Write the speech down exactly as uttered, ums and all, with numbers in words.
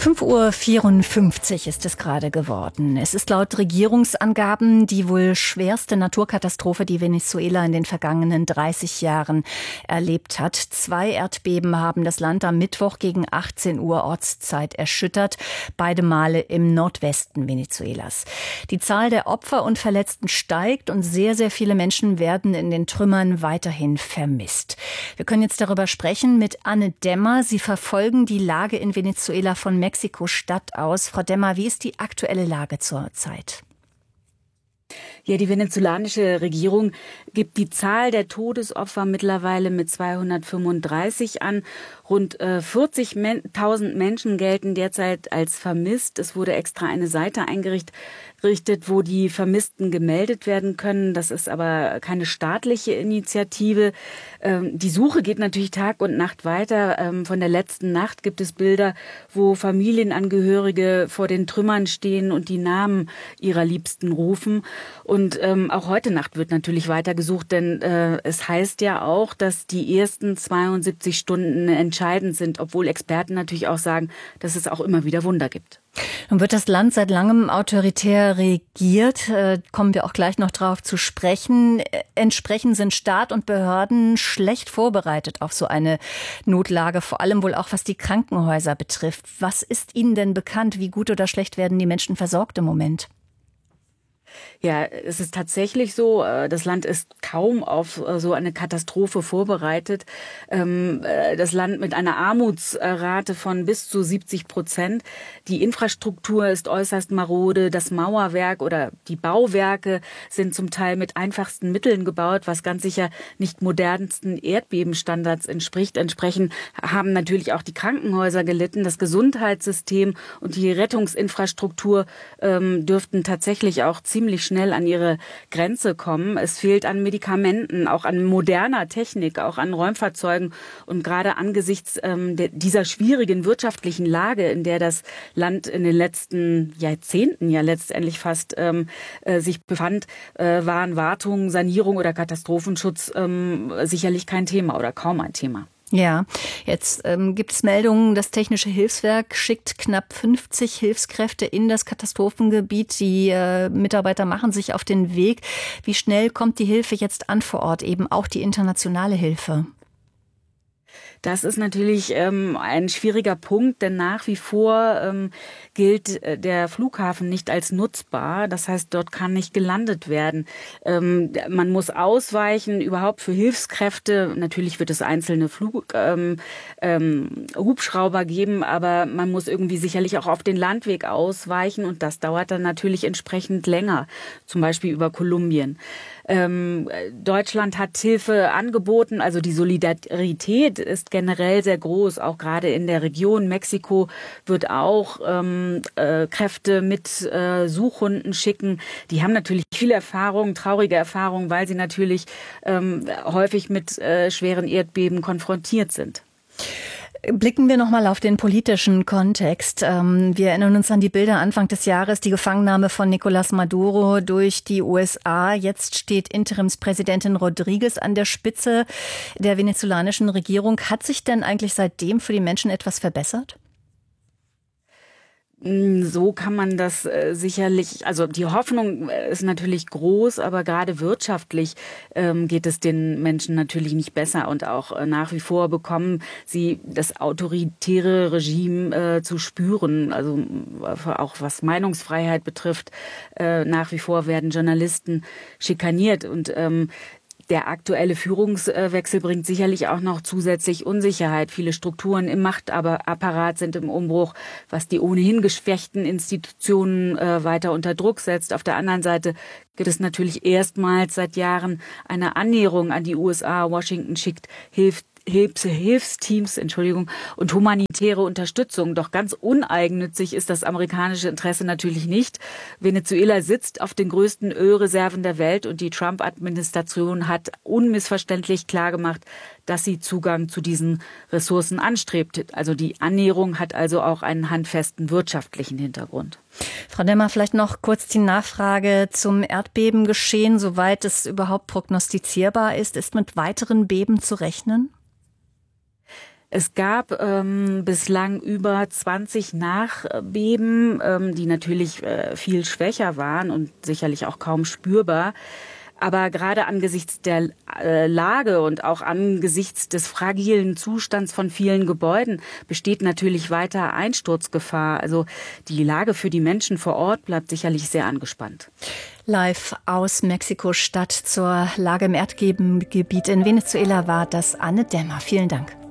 fünf Uhr vierundfünfzig ist es gerade geworden. Es ist laut Regierungsangaben die wohl schwerste Naturkatastrophe, die Venezuela in den vergangenen dreißig Jahren erlebt hat. Zwei Erdbeben haben das Land am Mittwoch gegen achtzehn Uhr Ortszeit erschüttert, beide Male im Nordwesten Venezuelas. Die Zahl der Opfer und Verletzten steigt und sehr, sehr viele Menschen werden in den Trümmern weiterhin vermisst. Wir können jetzt darüber sprechen mit Anne Demmer. Sie verfolgen die Lage in Venezuela von Mexiko-Stadt aus. Frau Demmer, wie ist die aktuelle Lage zurzeit? Ja, die venezolanische Regierung gibt die Zahl der Todesopfer mittlerweile mit zweihundertfünfunddreißig an. Rund äh, vierzigtausend Menschen gelten derzeit als vermisst. Es wurde extra eine Seite eingerichtet, wo die Vermissten gemeldet werden können. Das ist aber keine staatliche Initiative. Ähm, die Suche geht natürlich Tag und Nacht weiter. Ähm, von der letzten Nacht gibt es Bilder, wo Familienangehörige vor den Trümmern stehen und die Namen ihrer Liebsten rufen. Und ähm, auch heute Nacht wird natürlich weiter gesucht, denn äh, es heißt ja auch, dass die ersten zweiundsiebzig Stunden entscheidend sind, obwohl Experten natürlich auch sagen, dass es auch immer wieder Wunder gibt. Nun wird das Land seit langem autoritär regiert, äh, kommen wir auch gleich noch drauf zu sprechen. Entsprechend sind Staat und Behörden schlecht vorbereitet auf so eine Notlage, vor allem wohl auch was die Krankenhäuser betrifft. Was ist Ihnen denn bekannt? Wie gut oder schlecht werden die Menschen versorgt im Moment? Ja, es ist tatsächlich so, das Land ist kaum auf so eine Katastrophe vorbereitet. Das Land mit einer Armutsrate von bis zu siebzig Prozent. Die Infrastruktur ist äußerst marode. Das Mauerwerk oder die Bauwerke sind zum Teil mit einfachsten Mitteln gebaut, was ganz sicher nicht modernsten Erdbebenstandards entspricht. Entsprechend haben natürlich auch die Krankenhäuser gelitten. Das Gesundheitssystem und die Rettungsinfrastruktur ähm, dürften tatsächlich auch ziemlich schnell an ihre Grenze kommen. Es fehlt an Medikamenten, auch an moderner Technik, auch an Räumfahrzeugen. Und gerade angesichts ähm, de, dieser schwierigen wirtschaftlichen Lage, in der das Land in den letzten Jahrzehnten ja letztendlich fast ähm, äh, sich befand, äh, waren Wartung, Sanierung oder Katastrophenschutz ähm, sicherlich kein Thema oder kaum ein Thema. Ja, jetzt ähm, gibt es Meldungen, das Technische Hilfswerk schickt knapp fünfzig Hilfskräfte in das Katastrophengebiet. Die äh, Mitarbeiter machen sich auf den Weg. Wie schnell kommt die Hilfe jetzt an vor Ort, eben auch die internationale Hilfe? Das ist natürlich ähm, ein schwieriger Punkt, denn nach wie vor ähm, gilt äh, der Flughafen nicht als nutzbar. Das heißt, dort kann nicht gelandet werden. Ähm, man muss ausweichen, überhaupt für Hilfskräfte. Natürlich wird es einzelne Flug, ähm, ähm, Hubschrauber geben, aber man muss irgendwie sicherlich auch auf den Landweg ausweichen und das dauert dann natürlich entsprechend länger, zum Beispiel über Kolumbien. Ähm, Deutschland hat Hilfe angeboten, also die Solidarität ist generell sehr groß, auch gerade in der Region. Mexiko wird auch ähm, äh, Kräfte mit äh, Suchhunden schicken. Die haben natürlich viel Erfahrung, traurige Erfahrung, weil sie natürlich ähm, häufig mit äh, schweren Erdbeben konfrontiert sind. Blicken wir noch mal auf den politischen Kontext. Wir erinnern uns an die Bilder Anfang des Jahres, die Gefangennahme von Nicolás Maduro durch die U S A. Jetzt steht Interimspräsidentin Rodríguez an der Spitze der venezolanischen Regierung. Hat sich denn eigentlich seitdem für die Menschen etwas verbessert? So kann man das äh, sicherlich, also die Hoffnung ist natürlich groß, aber gerade wirtschaftlich ähm, geht es den Menschen natürlich nicht besser und auch äh, nach wie vor bekommen sie das autoritäre Regime äh, zu spüren, also äh, auch was Meinungsfreiheit betrifft, äh, nach wie vor werden Journalisten schikaniert und ähm, der aktuelle Führungswechsel bringt sicherlich auch noch zusätzlich Unsicherheit. Viele Strukturen im Machtapparat sind im Umbruch, was die ohnehin geschwächten Institutionen äh, weiter unter Druck setzt. Auf der anderen Seite gibt es natürlich erstmals seit Jahren eine Annäherung an die U S A. Washington schickt hilft Hilfs Hilfsteams, Entschuldigung, und humanitäre Unterstützung. Doch ganz uneigennützig ist das amerikanische Interesse natürlich nicht. Venezuela sitzt auf den größten Ölreserven der Welt und die Trump-Administration hat unmissverständlich klargemacht, dass sie Zugang zu diesen Ressourcen anstrebt. Also die Annäherung hat also auch einen handfesten wirtschaftlichen Hintergrund. Frau Demmer, vielleicht noch kurz die Nachfrage zum Erdbebengeschehen, soweit es überhaupt prognostizierbar ist. Ist mit weiteren Beben zu rechnen? Es gab ähm, bislang über zwanzig Nachbeben, ähm, die natürlich äh, viel schwächer waren und sicherlich auch kaum spürbar. Aber gerade angesichts der äh, Lage und auch angesichts des fragilen Zustands von vielen Gebäuden besteht natürlich weiter Einsturzgefahr. Also die Lage für die Menschen vor Ort bleibt sicherlich sehr angespannt. Live aus Mexiko-Stadt zur Lage im Erdbebengebiet in Venezuela war das Anne Dämmer. Vielen Dank.